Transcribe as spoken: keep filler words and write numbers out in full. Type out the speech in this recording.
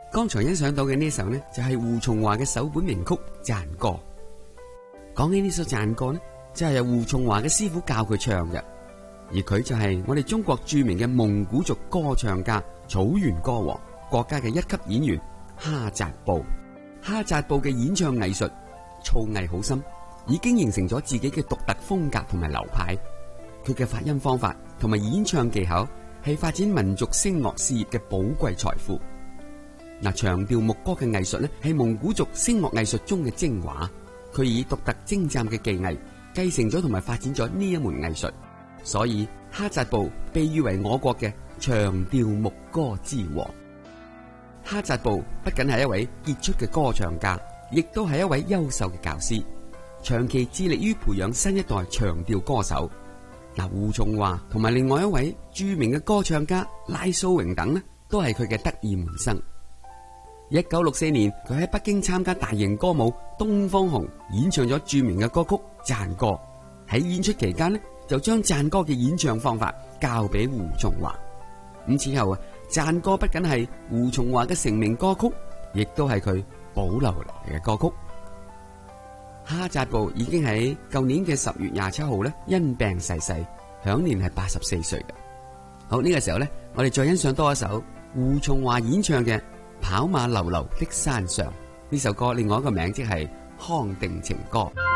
剛才欣賞到嘅呢首呢，就係胡松華嘅首本名曲《讚歌》。講起呢首讚歌呢，就係由胡松華嘅師傅教佢唱嘅，而佢就係我哋中國著名嘅蒙古族歌唱家、草原歌王、國家嘅一級演員哈扎布。哈扎布嘅演唱藝術造詣好深，已經形成咗自己嘅獨特風格同埋流派。佢嘅發音方法同埋演唱技巧係發展民族聲樂事業嘅寶貴財富。嗱，長調牧歌嘅藝術呢，係蒙古族聲樂藝術中嘅精華。佢以獨特精湛嘅技藝繼承咗同埋發展咗呢一門藝術，所以哈扎布被譽為我國嘅長調牧歌之王。哈扎布不僅係一位傑出嘅歌唱家，亦都係一位優秀嘅教師，長期致力於培養新一代長調歌手。嗱，胡松華同埋另外一位著名嘅歌唱家拉蘇榮等呢，都係佢嘅得意門生。一九六四年，佢喺北京參加大型歌舞《東方紅》，演唱咗著名嘅歌曲《讚歌》。喺演出期間呢，就將讚歌嘅演唱方法交俾胡松華。咁此後啊，讚歌不僅係胡松華嘅成名歌曲，亦都係佢保留落嚟嘅歌曲。哈扎布已經喺舊年嘅十月廿七號咧因病逝世，享年係八十四歲嘅。好，呢個時候咧，我哋再欣賞多一首胡松華演唱嘅《跑馬流流的山上》呢首歌，另外一個名即係《康定情歌》。